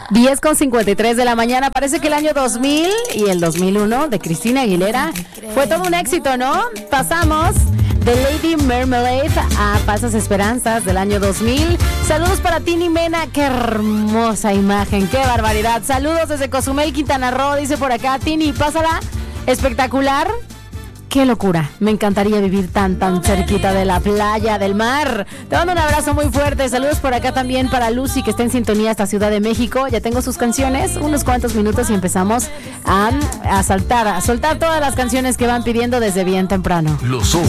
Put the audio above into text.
10:53 de la mañana. Parece que el año 2000 y el 2001 de Cristina Aguilera fue todo un éxito, ¿no? Pasamos de Lady Marmalade a Falsas Esperanzas del año 2000. Saludos para Tini Mena. Qué hermosa imagen, qué barbaridad. Saludos desde Cozumel, Quintana Roo. Dice por acá, Tini, pásala. Espectacular. Qué locura, me encantaría vivir tan cerquita de la playa, del mar. Te mando un abrazo muy fuerte. Saludos por acá también para Lucy, que está en sintonía hasta Ciudad de México. Ya tengo sus canciones, unos cuantos minutos y empezamos a soltar todas las canciones que van pidiendo desde bien temprano.